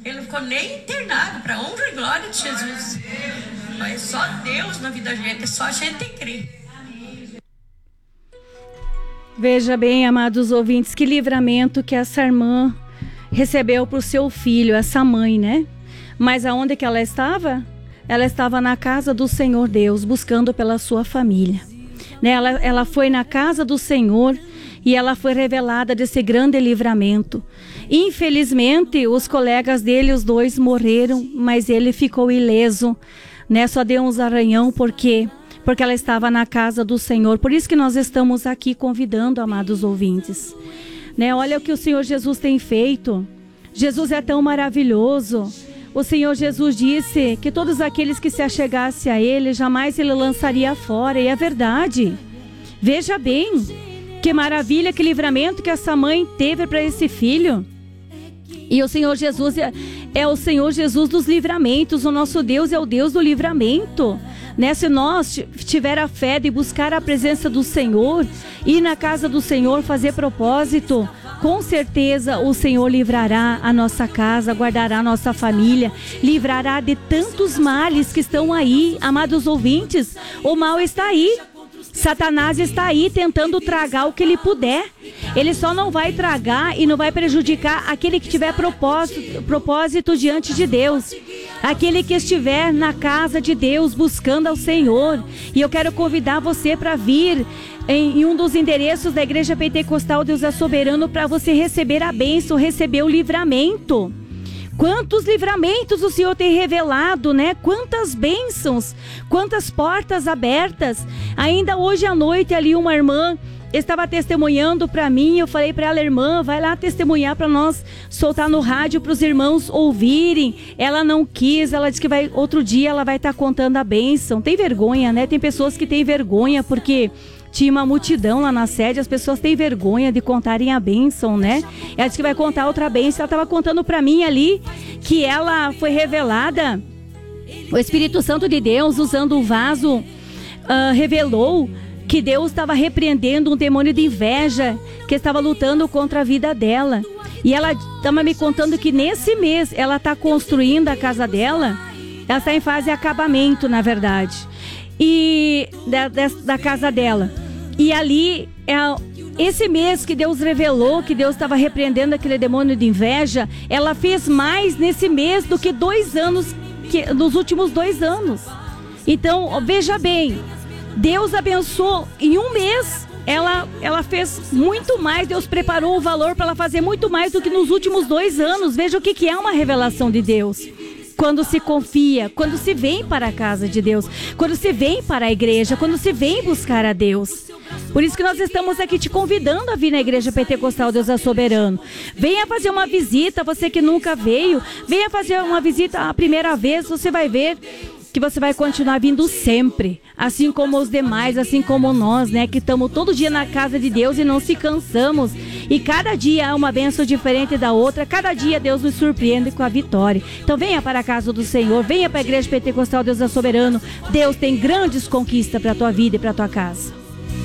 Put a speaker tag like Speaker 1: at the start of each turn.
Speaker 1: Ele não ficou nem internado, para honra e glória de Jesus. É só Deus na vida da gente, é só a gente crer.
Speaker 2: Veja bem, amados ouvintes, que livramento que essa irmã recebeu para o seu filho, essa mãe, né? Mas aonde que ela estava? Ela estava na casa do Senhor Deus, buscando pela sua família. Né? Ela foi na casa do Senhor e ela foi revelada desse grande livramento. Infelizmente, os colegas dele, os dois, morreram, mas ele ficou ileso, né? Só deu uns arranhão, porque ela estava na casa do Senhor. Por isso que nós estamos aqui convidando, amados ouvintes. Né? Olha o que o Senhor Jesus tem feito. Jesus é tão maravilhoso. O Senhor Jesus disse que todos aqueles que se achegassem a Ele, jamais Ele lançaria fora. E é verdade. Veja bem, que maravilha, que livramento que essa mãe teve para esse filho. E o Senhor Jesus é o Senhor Jesus dos livramentos. O nosso Deus é o Deus do livramento. Né? Se nós tiver a fé de buscar a presença do Senhor, ir na casa do Senhor, fazer propósito, com certeza o Senhor livrará a nossa casa, guardará a nossa família, livrará de tantos males que estão aí. Amados ouvintes, o mal está aí. Satanás está aí tentando tragar o que ele puder. Ele só não vai tragar e não vai prejudicar aquele que tiver propósito diante de Deus. Aquele que estiver na casa de Deus buscando ao Senhor. E eu quero convidar você para vir em um dos endereços da Igreja Pentecostal Deus é Soberano, para você receber a bênção, receber o livramento. Quantos livramentos o Senhor tem revelado, né? Quantas bênçãos, quantas portas abertas. Ainda hoje à noite ali uma irmã estava testemunhando para mim. Eu falei para ela: irmã, vai lá testemunhar para nós, soltar no rádio para os irmãos ouvirem. Ela não quis, ela disse que outro dia ela vai estar contando a bênção. Tem vergonha, né? Tem pessoas que têm vergonha porque tinha uma multidão lá na sede, as pessoas têm vergonha de contarem a bênção, né? Ela disse que vai contar outra bênção. Ela estava contando para mim ali que ela foi revelada, o Espírito Santo de Deus, usando o vaso, revelou que Deus estava repreendendo um demônio de inveja que estava lutando contra a vida dela. E ela estava me contando que nesse mês ela está construindo a casa dela. Ela está em fase de acabamento, na verdade, e da casa dela. E ali, esse mês que Deus revelou que Deus estava repreendendo aquele demônio de inveja, ela fez mais nesse mês do que 2 anos, nos últimos 2 anos. Então, veja bem, Deus abençoou em um mês. Ela fez muito mais. Deus preparou o valor para ela fazer muito mais do que nos últimos 2 anos. Veja o que é uma revelação de Deus. Quando se confia, quando se vem para a casa de Deus, quando se vem para a igreja, quando se vem buscar a Deus. Por isso que nós estamos aqui te convidando a vir na Igreja Pentecostal Deus é Soberano. Venha fazer uma visita, você que nunca veio, venha fazer uma visita a primeira vez, você vai ver que você vai continuar vindo sempre, assim como os demais, assim como nós, né, que estamos todo dia na casa de Deus e não se cansamos. E cada dia é uma bênção diferente da outra, cada dia Deus nos surpreende com a vitória. Então venha para a casa do Senhor, venha para a Igreja Pentecostal Deus é Soberano. Deus tem grandes conquistas para a tua vida e para a tua casa.